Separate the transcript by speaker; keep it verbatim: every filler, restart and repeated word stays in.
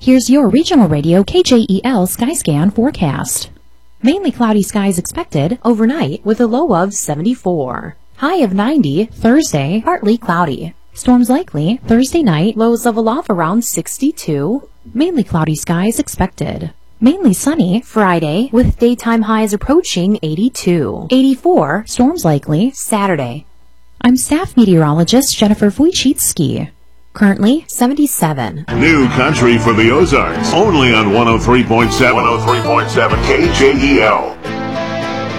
Speaker 1: Here's your regional radio K J E L Skyscan forecast. Mainly cloudy skies expected overnight with a low of seventy-four. High of ninety, Thursday, partly cloudy. Storms likely Thursday night, lows level off around sixty-two. Mainly cloudy skies expected. Mainly sunny Friday with daytime highs approaching eighty-two. eighty-four, storms likely Saturday. I'm staff meteorologist Jennifer Wojcicki. Currently seventy-seven.
Speaker 2: New country for the Ozarks. Only on one oh three point seven. one oh three point seven K J E L.